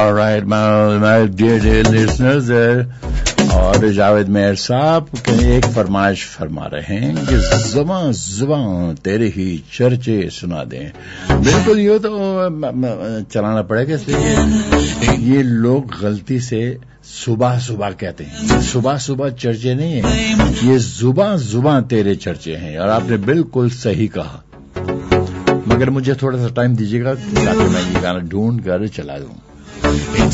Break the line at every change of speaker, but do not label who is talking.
Alright my dear listeners, और जावेद मेहर साहब एक फरमाइश फरमा रहे हैं कि जुबां जुबां तेरे ही चर्चे सुना दें। बिल्कुल ये तो चलाना पड़ेगा, इसलिए ये लोग गलती से सुबह सुबह कहते हैं। सुबह सुबह चर्चे नहीं है, ये जुबां जुबां तेरे चर्चे हैं। और आपने बिल्कुल सही कहा, मगर मुझे थोड़ा सा टाइम दीजिएगा ताकि मैं ये गाना ढूंढ कर चला दूं।